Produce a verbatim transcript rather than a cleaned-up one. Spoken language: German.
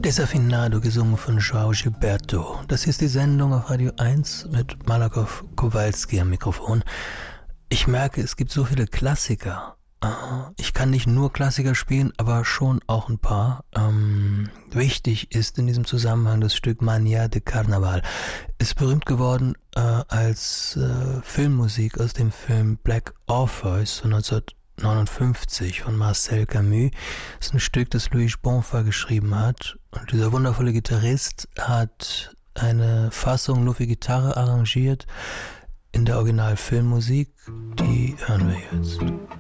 Desafinado, gesungen von João Gilberto. Das hier ist die Sendung auf Radio eins mit Malakoff Kowalski am Mikrofon. Ich merke, es gibt so viele Klassiker. Ich kann nicht nur Klassiker spielen, aber schon auch ein paar. Ähm, wichtig ist in diesem Zusammenhang das Stück Mania de Carnaval. Ist berühmt geworden äh, als äh, Filmmusik aus dem Film Black Orpheus von neunzehnhundertneunundfünfzig von Marcel Camus. Das ist ein Stück, das Louis Bonfa geschrieben hat. Und dieser wundervolle Gitarrist hat eine Fassung nur für Gitarre arrangiert in der Original-Filmmusik. Die hören wir jetzt.